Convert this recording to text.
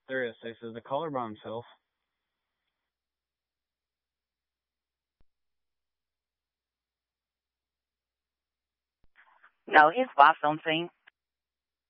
There is. They says the caller by himself. No, his wife don't sing.